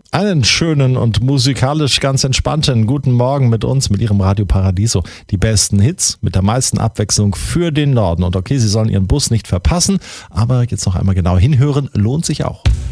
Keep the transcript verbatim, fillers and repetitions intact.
Einen schönen und musikalisch ganz entspannten guten Morgen mit uns, mit Ihrem Radio Paradiso. Die besten Hits mit der meisten Abwechslung für den Norden. Und okay, Sie sollen Ihren Bus nicht verpassen, aber jetzt noch einmal genau hinhören, lohnt sich auch.